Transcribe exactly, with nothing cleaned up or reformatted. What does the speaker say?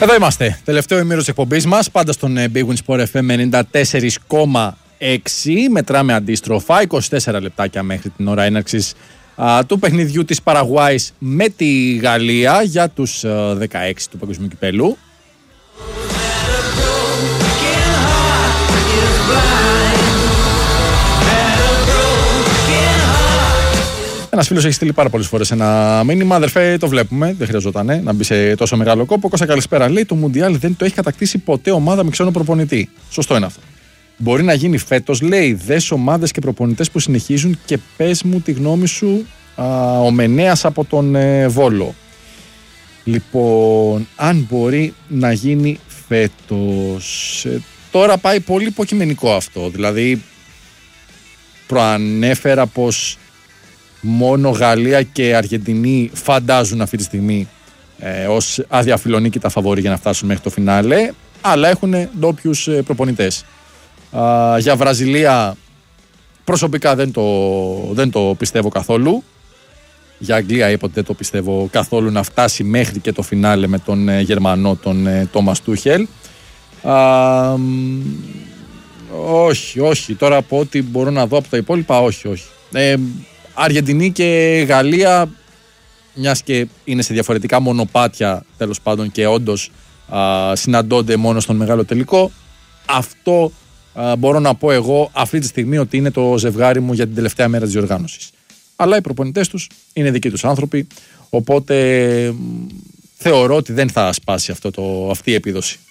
Εδώ είμαστε. Τελευταίο ημίρο τη εκπομπή μα. Πάντα στον Big Win Sport εφ εμ ενενήντα τέσσερα κόμμα έξι. Μετράμε αντίστροφα. είκοσι τέσσερα λεπτάκια μέχρι την ώρα έναρξης του παιχνιδιού της Παραγουάης με τη Γαλλία για τους α, δεκαέξι του Παγκοσμίου Κυπέλλου. Ένας φίλος έχει στείλει πάρα πολλές φορές ένα μήνυμα. Αδερφέ, το βλέπουμε. Δεν χρειαζόταν να μπει σε τόσο μεγάλο κόπο. Κώστα, καλησπέρα. Λέει: το Μουντιάλ δεν το έχει κατακτήσει ποτέ ομάδα με ξένο προπονητή. Σωστό είναι αυτό. Μπορεί να γίνει φέτος, λέει. Δες ομάδες και προπονητές που συνεχίζουν και πες μου τη γνώμη σου. Α, ο Μενέας από τον ε, Βόλο. Λοιπόν, αν μπορεί να γίνει φέτος. Ε, τώρα πάει πολύ υποκειμενικό αυτό. Δηλαδή, προανέφερα πως μόνο Γαλλία και Αργεντινή φαντάζουν αυτή τη στιγμή ε, ως αδιαφιλονίκητα φαβορί για να φτάσουν μέχρι το φινάλε, αλλά έχουν ντόπιους ε, προπονητές. Α, για Βραζιλία προσωπικά δεν το, δεν το πιστεύω καθόλου. Για Αγγλία είπα ότι δεν το πιστεύω καθόλου να φτάσει μέχρι και το φινάλε με τον ε, Γερμανό, τον ε, Τόμας Τούχελ. Α, όχι, όχι. Τώρα από ό,τι μπορώ να δω από τα υπόλοιπα, όχι, όχι. Ε, Αργεντινή και Γαλλία, μιας και είναι σε διαφορετικά μονοπάτια τέλος πάντων και όντως α, συναντώνται μόνο στον μεγάλο τελικό, αυτό α, μπορώ να πω εγώ αυτή τη στιγμή ότι είναι το ζευγάρι μου για την τελευταία μέρα της διοργάνωσης. Αλλά οι προπονητές τους είναι δικοί τους άνθρωποι, οπότε θεωρώ ότι δεν θα σπάσει αυτό το, αυτή η επίδοση.